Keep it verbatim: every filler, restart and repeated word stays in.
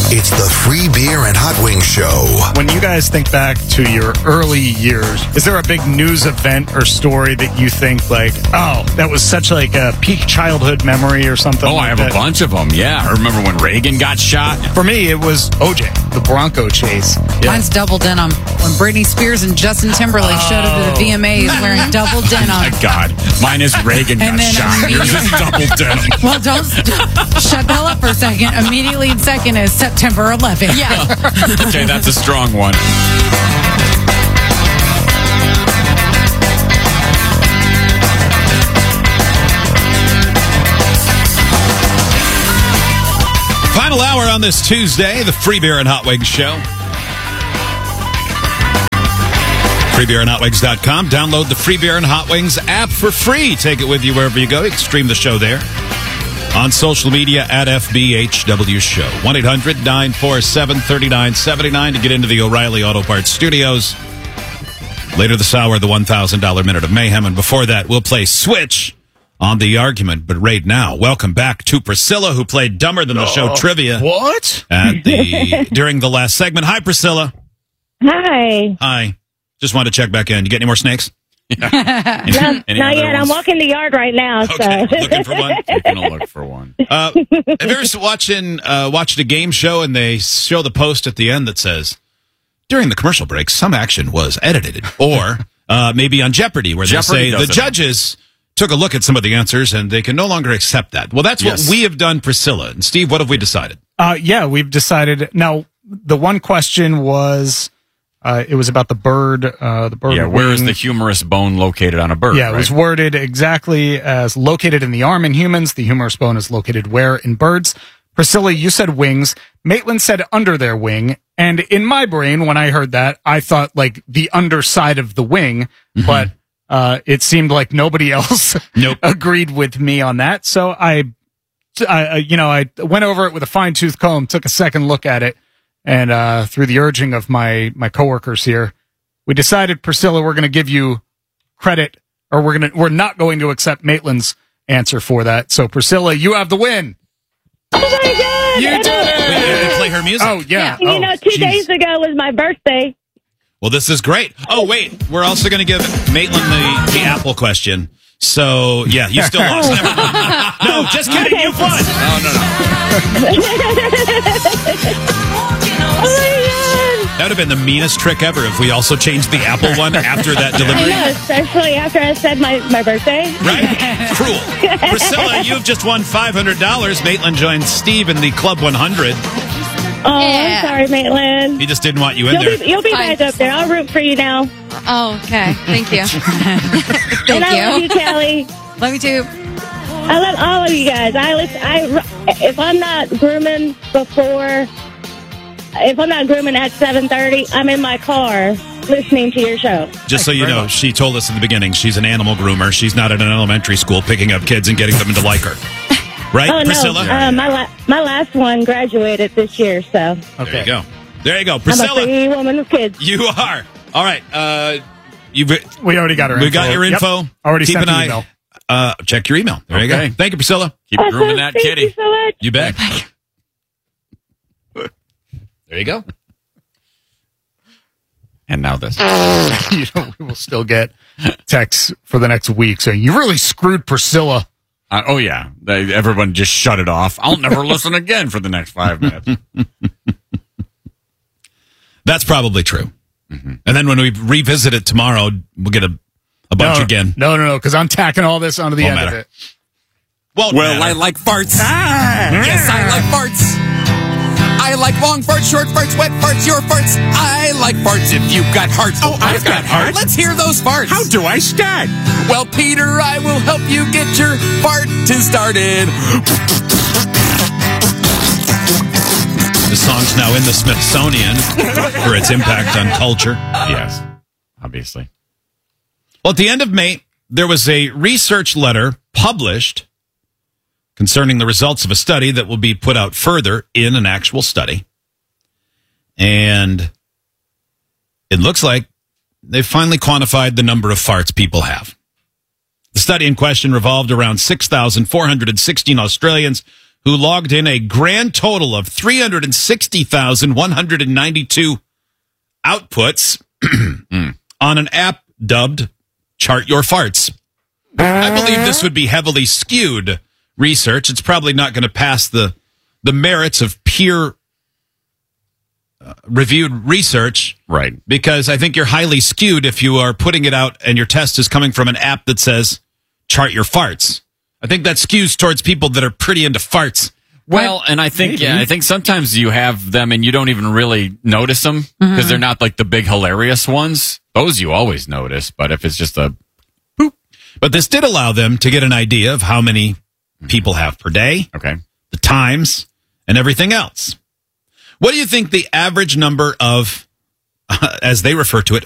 It's the Free Beer and Hot Wings Show. When you guys think back to your early years, is there a big news event or story that you think like, oh, that was such like a peak childhood memory or something? Oh, like I have that? a bunch of them. Yeah, I remember when Reagan got shot. For me, it was O J, the Bronco chase. Yeah. Mine's double denim. When Britney Spears and Justin Timberlake showed up to the V M As wearing double denim. Oh my God, mine is Reagan got And then shot. Yours is double denim. Well, don't shut the hell up for a second. Immediately in second is September eleventh. Yeah. Okay, that's a strong one. Final hour on this Tuesday, the Free Beer and Hot Wings Show. free beer and hot wings dot com. Download the Free Beer and Hot Wings app for free. Take it with you wherever you go. You can stream the show there. On social media at F B H W Show. one eight hundred nine four seven three nine seven nine to get into the O'Reilly Auto Parts studios. Later this hour, the one thousand dollars Minute of Mayhem. And before that, we'll play Switch on the argument. But right now, welcome back to Priscilla, who played Dumber Than the Show trivia. What? At the during the last segment. Hi, Priscilla. Hi. Hi. Just wanted to check back in. You get any more snakes? Not, not yet. I'm walking the yard right now. Okay, So. looking for one. We're gonna look for one. Uh, have you ever watching, uh, watched a game show and they show the post at the end that says, during the commercial break, some action was edited? Or uh, maybe on Jeopardy, where they Jeopardy say the does it. judges took a look at some of the answers and they can no longer accept that. Well, that's Yes. what we have done, Priscilla. And Steve, what have we decided? Uh, yeah, we've decided. Now, the one question was, uh, it was about the bird. Uh, the bird. Yeah, where is wing. the humerus bone located on a bird? Yeah, it was right? worded exactly as located in the arm in humans. The humerus bone is located where in birds? Priscilla, you said wings. Maitland said under their wing. And in my brain, when I heard that, I thought like the underside of the wing, Mm-hmm. but uh, it seemed like nobody else Nope. agreed with me on that. So I, I, you know, I went over it with a fine tooth comb, took a second look at it, and uh, through the urging of my my coworkers here, we decided, Priscilla, we're going to give you credit, or we're going to we're not going to accept Maitland's answer for that. So, Priscilla, you have the win. Oh my God! You And did I- it! Wait, did we play her music? Oh yeah. You Oh, know, two geez. days ago was my birthday. Well, this is great. Oh, wait. We're also going to give Maitland the, the Apple question. So, yeah, you still lost. Never mind. No, just kidding. Okay. You won. Oh no, Oh my God! That would have been the meanest trick ever if we also changed the Apple one after that I delivery. know, especially after I said my, my birthday. Right? Cruel. Priscilla, you've just won five hundred dollars. Maitland joined Steve in the Club one hundred. Oh, Yeah. I'm sorry, Maitland. He just didn't want you in You'll there. be, you'll be Fine. back up there. I'll root for you now. Oh, okay. Thank you. and Thank I love you, you. Kelly. Love you too. I love all of you guys. I listen, I if I'm not grooming before, if I'm not grooming at seven thirty, I'm in my car listening to your show. Just so you very know, much. she told us in the beginning she's an animal groomer. She's not at an elementary school picking up kids and getting them to like her. Right, Oh Priscilla? no, uh, my la- my last one graduated this year, so There you go. There you go. I'm a Priscilla, free woman with kids. you are. All right. Uh, you've, We already got her. we info. got your Yep. info. Already Keep sent an the eye. email. Uh, check your email. There you Okay. go. Thank you, Priscilla. keep grooming that Thank kitty. you so much. You bet. There you go. And now this. You know, we will still get texts for the next week saying you really screwed Priscilla. Uh, oh yeah, they, everyone just shut it off. I'll never listen again for the next five minutes. That's probably true. And then when we revisit it tomorrow, we'll get a, a bunch no, again. No, no, no, because I'm tacking all this onto the Won't end matter. of it. Well, Well, I like farts. Yes, I like farts. I like long farts, short farts, wet farts, your farts. I like farts if you've got hearts. Oh, I've got hearts. Let's hear those farts. How do I start? Well, Peter, I will help you get your fart to started. the song's now in the Smithsonian for its impact on culture. Yes, obviously. Well, at the end of May, there was a research letter published concerning the results of a study that will be put out further in an actual study. And it looks like they've finally quantified the number of farts people have. The study in question revolved around six thousand four hundred sixteen Australians who logged in a grand total of three hundred sixty thousand one hundred ninety-two outputs on an app dubbed Chart Your Farts. I believe this would be heavily skewed research. It's probably not going to pass the the merits of peer uh, reviewed research. Right. Because I think you're highly skewed if you are putting it out and your test is coming from an app that says Chart Your Farts. I think that skews towards people that are pretty into farts. Well, and I think, Maybe. yeah, I think sometimes you have them and you don't even really notice them because Mm-hmm. they're not like the big hilarious ones. Those you always notice, but if it's just a But this did allow them to get an idea of how many people have per day, okay, the times, and everything else. What do you think the average number of, uh, as they refer to it,